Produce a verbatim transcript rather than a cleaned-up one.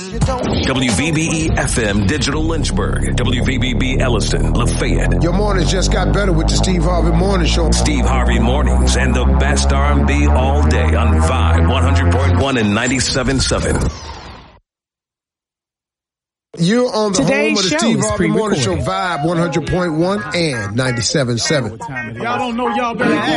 W V B E F M Digital Lynchburg. W V B B Elliston, Lafayette. Your mornings just got better with the Steve Harvey Morning Show. Steve Harvey Mornings and the best R and B all day on Vibe one hundred point one and ninety-seven point seven. You're on the Today's home of the show Steve is Harvey Morning Show, pre-recorded. Vibe one hundred point one and ninety-seven point seven. Y'all don't know, y'all better ask.